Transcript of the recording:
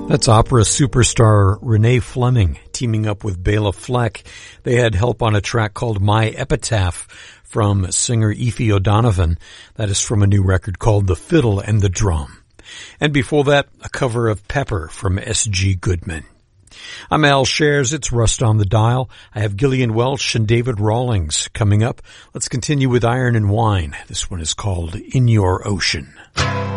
That's opera superstar Renee Fleming teaming up with Bela Fleck. They had help on a track called My Epitaph from singer Aoife O'Donovan. That is from a new record called The Fiddle and the Drum. And before that, a cover of Pepper from S.G. Goodman. I'm Al Shares. It's Rust on the Dial. I have Gillian Welch and David Rawlings coming up. Let's continue with Iron and Wine. This one is called In Your Ocean.